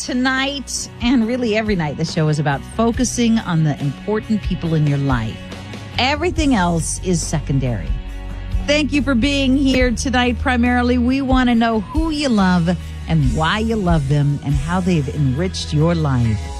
tonight and really every night, the show is about focusing on the important people in your life. Everything else is secondary. Thank you for being here tonight. Primarily, we want to know who you love and why you love them and how they've enriched your life.